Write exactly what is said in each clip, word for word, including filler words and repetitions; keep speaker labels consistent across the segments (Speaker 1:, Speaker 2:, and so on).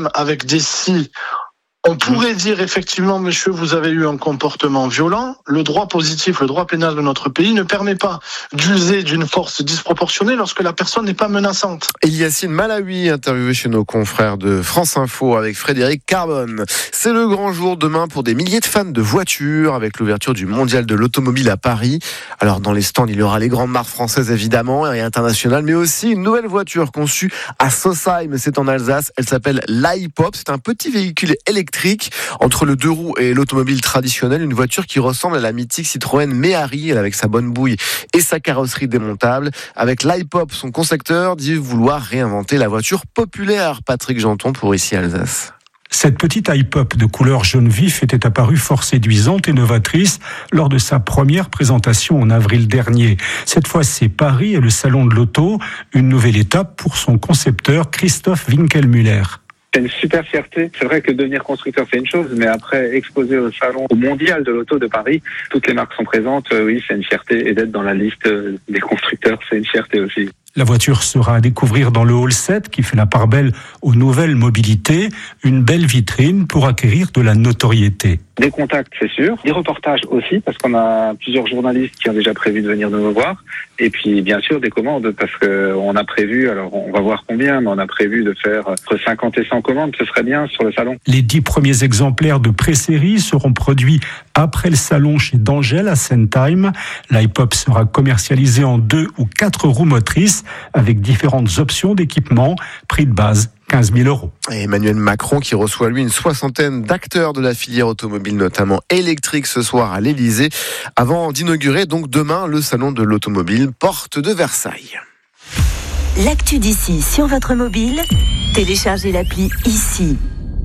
Speaker 1: même avec des si, on pourrait dire effectivement, monsieur, vous avez eu un comportement violent. Le droit positif, le droit pénal de notre pays ne permet pas d'user d'une force disproportionnée lorsque la personne n'est pas menaçante.
Speaker 2: Yassine Malawi, interviewé chez nos confrères de France Info avec Frédéric Carbone. C'est le grand jour demain pour des milliers de fans de voitures avec l'ouverture du Mondial de l'automobile à Paris. Alors dans les stands, il y aura les grandes marques françaises évidemment et internationales, mais aussi une nouvelle voiture conçue à Sausheim, c'est en Alsace. Elle s'appelle l'iPop. C'est un petit véhicule électrique entre le deux roues et l'automobile traditionnelle, une voiture qui ressemble à la mythique Citroën Méhari, elle avec sa bonne bouille et sa carrosserie démontable. Avec l'iPop, son concepteur dit vouloir réinventer la voiture populaire. Patrick Janton pour Ici Alsace.
Speaker 3: Cette petite iPop de couleur jaune vif était apparue fort séduisante et novatrice lors de sa première présentation en avril dernier. Cette fois, c'est Paris et le salon de l'auto, une nouvelle étape pour son concepteur Christophe Winkelmüller.
Speaker 4: C'est une super fierté. C'est vrai que devenir constructeur, c'est une chose, mais après, exposer au salon au mondial de l'auto de Paris, toutes les marques sont présentes, oui, c'est une fierté. Et d'être dans la liste des constructeurs, c'est une fierté aussi.
Speaker 3: La voiture sera à découvrir dans le hall sept qui fait la part belle aux nouvelles mobilités, une belle vitrine pour acquérir de la notoriété.
Speaker 4: Des contacts, c'est sûr. Des reportages aussi, parce qu'on a plusieurs journalistes qui ont déjà prévu de venir nous voir. Et puis, bien sûr, des commandes, parce qu'on a prévu, alors on va voir combien, mais on a prévu de faire entre cinquante et cent commandes. Ce serait bien sur le salon.
Speaker 3: Les dix premiers exemplaires de pré-série seront produits après le salon chez D'Angèle à Sentheim. L'iPop sera commercialisé en deux ou quatre roues motrices avec différentes options d'équipement. Prix de base quinze mille euros.
Speaker 2: Et Emmanuel Macron qui reçoit lui une soixantaine d'acteurs de la filière automobile, notamment électrique, ce soir à l'Élysée, avant d'inaugurer donc demain le salon de l'automobile porte de Versailles.
Speaker 5: L'actu d'ici sur votre mobile, téléchargez l'appli Ici.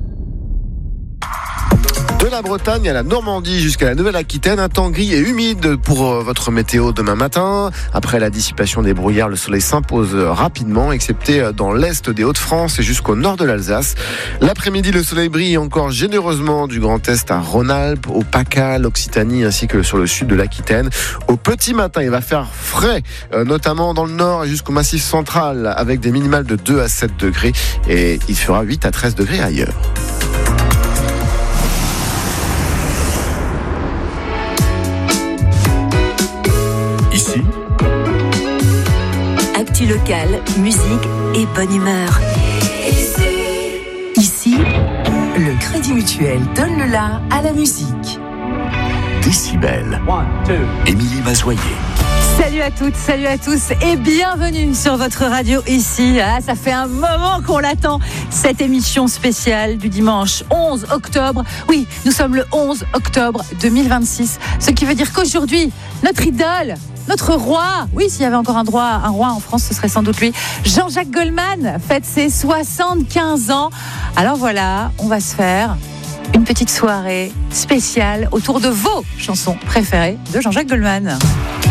Speaker 2: De la Bretagne à la Normandie jusqu'à la Nouvelle-Aquitaine, un temps gris et humide pour votre météo demain matin. Après la dissipation des brouillards, le soleil s'impose rapidement, excepté dans l'est des Hauts-de-France et jusqu'au nord de l'Alsace. L'après-midi, le soleil brille encore généreusement du Grand Est à Rhône-Alpes, au PACA, l'Occitanie ainsi que sur le sud de l'Aquitaine. Au petit matin, il va faire frais, notamment dans le nord et jusqu'au Massif central, avec des minimales de deux à sept degrés et il fera huit à treize degrés ailleurs.
Speaker 5: Ici, actu locale, musique et bonne humeur. Ici, Ici, le Crédit Mutuel donne le la à la musique.
Speaker 6: Décibel. Émilie Mazoyer.
Speaker 7: Salut à toutes, salut à tous et bienvenue sur votre radio Ici. Ah, ça fait un moment qu'on l'attend, cette émission spéciale du dimanche onze octobre. Oui, nous sommes le onze octobre deux mille vingt-six, ce qui veut dire qu'aujourd'hui, notre idole, notre roi, oui, s'il y avait encore un, droit, un roi en France, ce serait sans doute lui, Jean-Jacques Goldman, fête ses soixante-quinze ans. Alors voilà, on va se faire une petite soirée spéciale autour de vos chansons préférées de Jean-Jacques Goldman.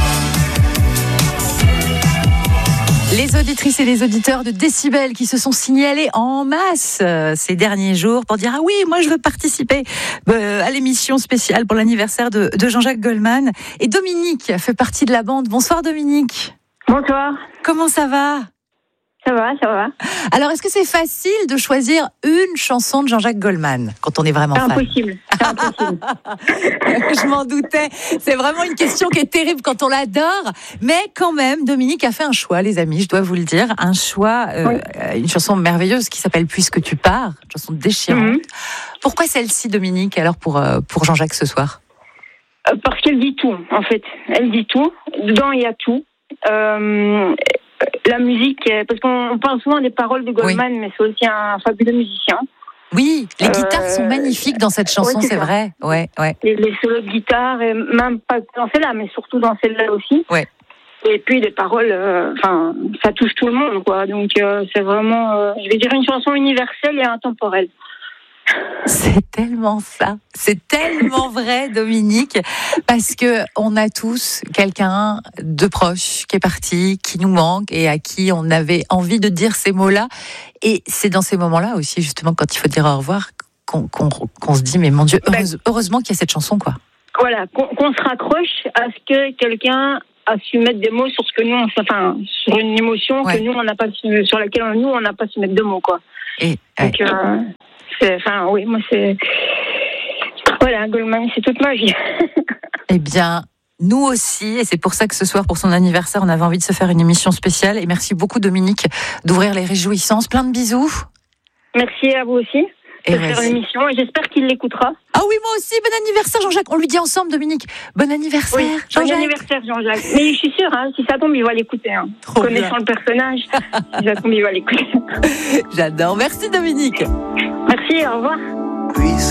Speaker 7: Les auditrices et les auditeurs de Décibel qui se sont signalés en masse euh, ces derniers jours pour dire « Ah oui, moi je veux participer euh, à l'émission spéciale pour l'anniversaire de, de Jean-Jacques Goldman ». Et Dominique fait partie de la bande. Bonsoir Dominique.
Speaker 8: Bonsoir.
Speaker 7: Comment ça va ?
Speaker 8: Ça va, ça va.
Speaker 7: Alors, est-ce que c'est facile de choisir une chanson de Jean-Jacques Goldman quand on est vraiment fan ?
Speaker 8: Impossible. C'est impossible.
Speaker 7: Je m'en doutais. C'est vraiment une question qui est terrible quand on l'adore. Mais quand même, Dominique a fait un choix, les amis, je dois vous le dire. Un choix, euh, oui. Une chanson merveilleuse qui s'appelle « Puisque tu pars », une chanson déchirante. Mm-hmm. Pourquoi celle-ci, Dominique, alors pour, euh, pour Jean-Jacques ce soir ?
Speaker 8: Parce qu'elle dit tout, en fait. Elle dit tout. Dedans, il y a tout. Euh... La musique, parce qu'on parle souvent des paroles de Goldman, oui. Mais c'est aussi un fabuleux musicien.
Speaker 7: Oui, les guitares euh, sont magnifiques dans cette chanson, ouais, c'est, c'est vrai. Ouais, ouais.
Speaker 8: Les, les solos de guitare, et même pas dans celle-là, mais surtout dans celle-là aussi.
Speaker 7: Ouais.
Speaker 8: Et puis les paroles, enfin, euh, ça touche tout le monde, quoi. Donc euh, c'est vraiment, euh, je vais dire, une chanson universelle et intemporelle.
Speaker 7: C'est tellement ça, c'est tellement vrai, Dominique, parce que on a tous quelqu'un de proche qui est parti, qui nous manque et à qui on avait envie de dire ces mots-là. Et c'est dans ces moments-là aussi, justement, quand il faut dire au revoir, qu'on, qu'on, qu'on se dit, mais mon Dieu, heureuse, heureusement qu'il y a cette chanson, quoi.
Speaker 8: Voilà, qu'on, qu'on se raccroche à ce que quelqu'un a su mettre des mots sur ce que nous, on, enfin, sur une émotion, ouais. Que nous on n'a pas su, sur laquelle nous on n'a pas su mettre de mots, quoi.
Speaker 7: Et,
Speaker 8: Donc,
Speaker 7: ouais.
Speaker 8: euh, C'est, enfin, oui, moi, c'est. Voilà, Goldman, c'est toute ma vie.
Speaker 7: Eh bien, nous aussi, et c'est pour ça que ce soir, pour son anniversaire, on avait envie de se faire une émission spéciale. Et merci beaucoup, Dominique, d'ouvrir les réjouissances. Plein de bisous.
Speaker 8: Merci à vous aussi de
Speaker 7: et
Speaker 8: faire l'émission et j'espère qu'il l'écoutera.
Speaker 7: Ah oui, moi aussi, bon anniversaire Jean-Jacques. On lui dit ensemble, Dominique. Bon anniversaire,
Speaker 8: oui,
Speaker 7: Jean-Jacques.
Speaker 8: Bon anniversaire, Jean-Jacques. Mais je suis sûre, hein, si ça tombe, il va l'écouter. Hein. Connaissant bien le personnage, si ça tombe, il va l'écouter.
Speaker 7: J'adore. Merci, Dominique.
Speaker 8: Merci, au revoir.